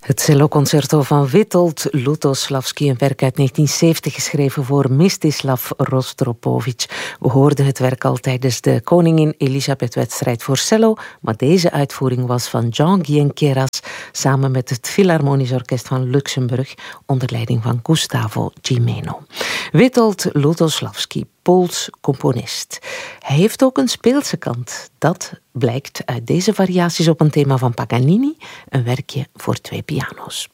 Het celloconcerto van Witold Lutosławski, een werk uit 1970 geschreven voor Mstislav Rostropovich. We hoorden het werk al tijdens de Koningin Elisabeth-wedstrijd voor cello, maar deze uitvoering was van Jean Guyenqueras samen met het Philharmonisch Orkest van Luxemburg onder leiding van Gustavo Gimeno. Witold Lutosławski, Pools componist. Hij heeft ook een speelse kant. Dat blijkt uit deze variaties op een thema van Paganini, een werkje voor 2 piano's.